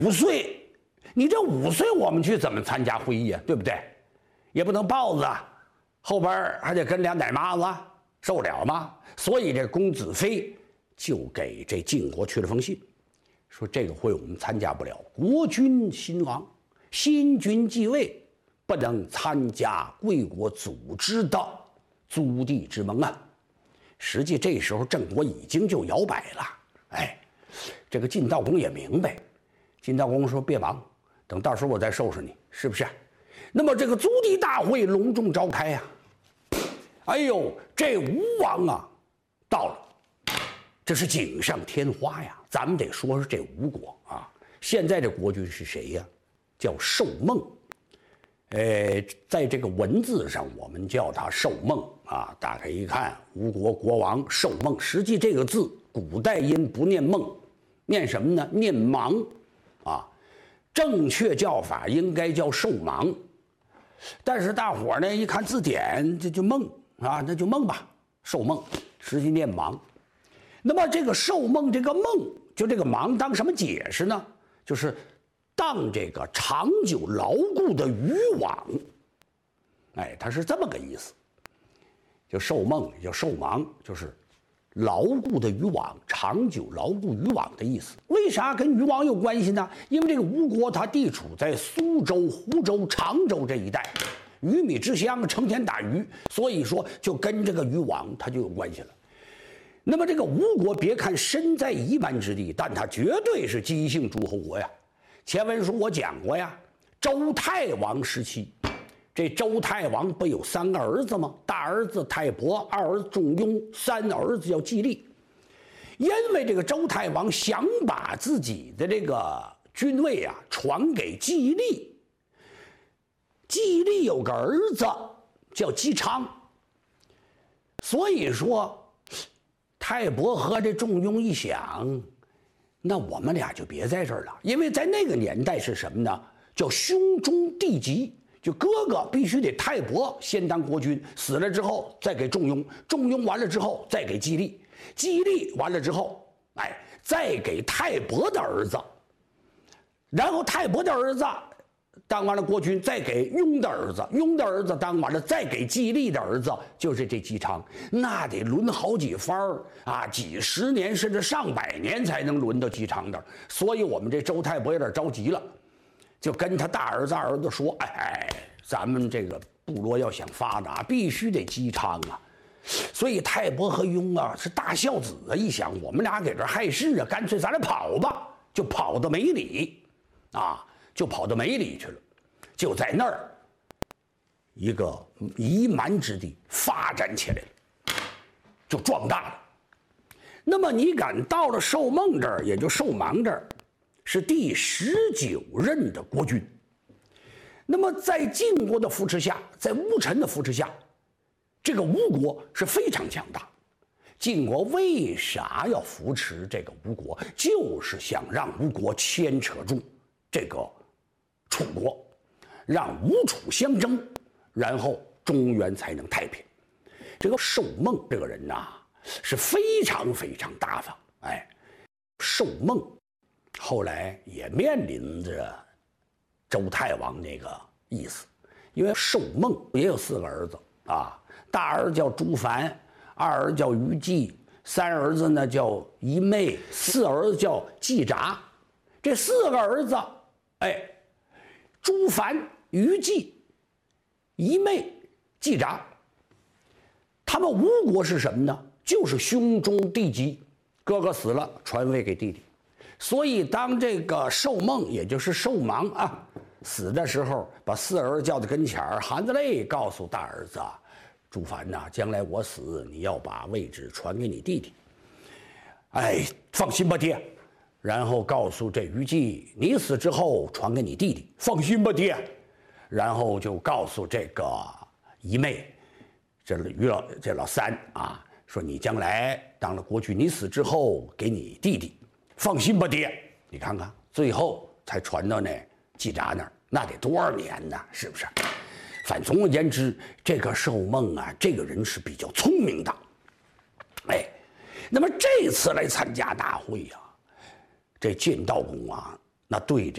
岁，你这5岁我们去怎么参加会议啊？对不对？也不能抱子，后边还得跟俩奶妈子，受不了吗？所以这公子非就给这晋国去了封信，说这个会我们参加不了，国君新亡，新君继位，不能参加贵国组织的租地之盟啊。实际这时候郑国已经就摇摆了，哎，这个晋悼公也明白，晋悼公说别忙，等到时候我再收拾你，是不是？那么这个租地大会隆重召开呀，哎呦，这吴王啊到了，这是锦上添花呀。咱们得说说这吴国啊，现在这国君是谁呀？叫寿梦。在这个文字上我们叫他寿梦啊。打开一看，吴国国王寿梦，实际这个字古代音不念梦，念什么呢？念芒啊。正确叫法应该叫寿芒。但是大伙呢一看字典，这就梦啊，那就梦吧，寿梦，实际念芒。那么这个寿梦，这个梦，就这个芒当什么解释呢？就是当这个长久牢固的渔网，哎，它是这么个意思。就寿梦也叫寿芒，就是牢固的渔网，长久牢固渔网的意思。为啥跟渔网有关系呢？因为这个吴国它地处在苏州、湖州、常州这一带，鱼米之乡，成天打鱼，所以说就跟这个渔网它就有关系了。那么这个吴国，别看身在夷蛮之地，但它绝对是姬姓诸侯国呀。前文书我讲过呀，周太王时期，这周太王不有3个儿子吗？大儿子太伯，二儿子仲雍，三儿子叫季历。因为这个周太王想把自己的这个君位啊传给季历，季历有个儿子叫姬昌，所以说太伯和这仲雍一想，那我们俩就别在这儿了，因为在那个年代是什么呢？叫兄终弟及。就哥哥必须得太伯先当国君，死了之后再给仲雍，仲雍完了之后再给季历，季历完了之后，哎，再给太伯的儿子，然后太伯的儿子当完了国君，再给雍的儿子，雍的儿子当完了，再给季历的儿子，就是这姬昌，那得轮好几番啊，几十年甚至上百年才能轮到姬昌的。所以我们这周太伯有点着急了。就跟他大儿子、二儿子说：“哎，咱们这个部落要想发达，必须得姬昌啊。所以太伯和雍啊是大孝子啊，一想我们俩给这害事啊，干脆咱俩跑吧，就跑到梅里，啊，就跑到梅里去了，就在那儿一个夷蛮之地发展起来了，就壮大了。那么你敢到了寿梦这儿，也就寿芒这儿。”是第19任的国君。那么在晋国的扶持下，在乌臣的扶持下，这个吴国是非常强大。晋国为啥要扶持这个吴国？就是想让吴国牵扯住这个楚国，让吴楚相争，然后中原才能太平。这个寿梦这个人呐，是非常非常大方。哎，寿梦后来也面临着周太王那个意思，因为寿梦也有4个儿子啊，大儿叫朱凡，二儿叫于季，三儿子呢叫夷妹，四儿子叫季札。这4个儿子，哎，朱凡、于季、夷妹、季札，他们吴国是什么呢？就是兄终弟及，哥哥死了传位给弟弟。所以当这个寿梦，也就是寿芒啊，死的时候，把4儿叫到跟前儿，含着泪告诉大儿子朱凡呐，将来我死，你要把位置传给你弟弟。哎，放心吧，爹。然后告诉这于季，你死之后传给你弟弟，放心吧，爹。然后就告诉这个姨妹，这老三啊，说你将来当了国君，你死之后给你弟弟。放心吧，爹！你看看，最后才传到那季札那儿，那得多少年呢？是不是？反总而言之，这个寿梦啊，这个人是比较聪明的。哎，那么这次来参加大会啊，这晋悼公啊，那对这